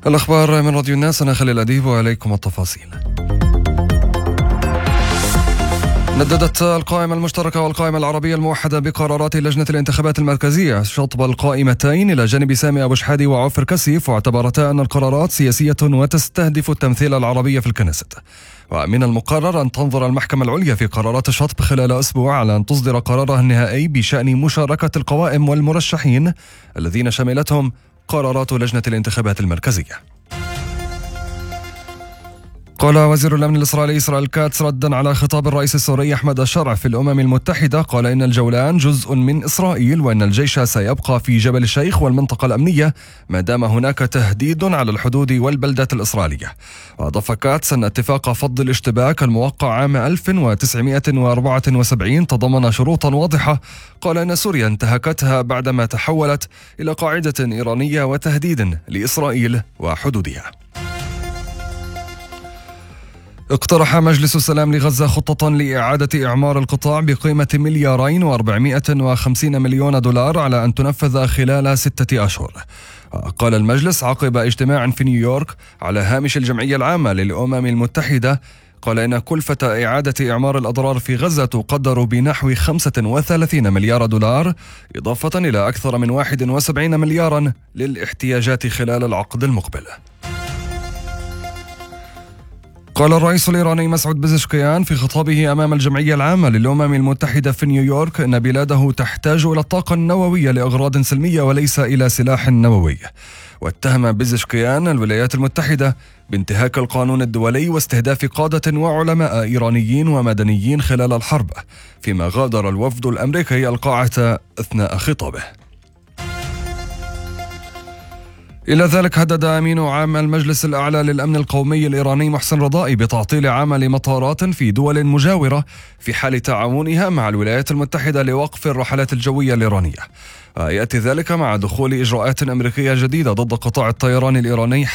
الأخبار من راديو الناس، أنا خليل أديب وعليكم التفاصيل. نددت القائمة المشتركة والقائمة العربية الموحدة بقرارات لجنة الانتخابات المركزية شطب القائمتين إلى جانب سامي أبو شحادي وعوفر كسيف، واعتبرتا أن القرارات سياسية وتستهدف التمثيل العربي في الكنيست. ومن المقرر أن تنظر المحكمة العليا في قرارات الشطب خلال أسبوع على أن تصدر قرارها النهائي بشأن مشاركة القوائم والمرشحين الذين شملتهم قرارات لجنة الانتخابات المركزية. قال وزير الأمن الإسرائيلي إسرائيل كاتس ردا على خطاب الرئيس السوري أحمد الشرع في الأمم المتحدة، قال إن الجولان جزء من إسرائيل وأن الجيش سيبقى في جبل الشيخ والمنطقة الأمنية ما دام هناك تهديد على الحدود والبلدات الإسرائيلية. وأضاف كاتس أن اتفاق فض الاشتباك الموقع عام 1974 تضمن شروطا واضحة، قال إن سوريا انتهكتها بعدما تحولت إلى قاعدة إيرانية وتهديد لإسرائيل وحدودها. اقترح مجلس السلام لغزة خطة لإعادة إعمار القطاع بقيمة $2,450 مليون على أن تنفذ خلال 6 أشهر. قال المجلس عقب اجتماع في نيويورك على هامش الجمعية العامة للأمم المتحدة، قال إن كلفة إعادة إعمار الأضرار في غزة تقدر بنحو $35 مليار، إضافة إلى أكثر من 71 مليارا للاحتياجات خلال العقد المقبل. قال الرئيس الإيراني مسعود بزشكيان في خطابه أمام الجمعية العامة للأمم المتحدة في نيويورك أن بلاده تحتاج إلى الطاقة النووية لأغراض سلمية وليس إلى سلاح نووي. واتهم بزشكيان الولايات المتحدة بانتهاك القانون الدولي واستهداف قادة وعلماء إيرانيين ومدنيين خلال الحرب، فيما غادر الوفد الأمريكي القاعة أثناء خطابه. إلى ذلك هدد أمين عام المجلس الأعلى للأمن القومي الإيراني محسن رضائي بتعطيل عمل مطارات في دول مجاورة في حال تعاونها مع الولايات المتحدة لوقف الرحلات الجوية الإيرانية. يأتي ذلك مع دخول إجراءات أمريكية جديدة ضد قطاع الطيران الإيراني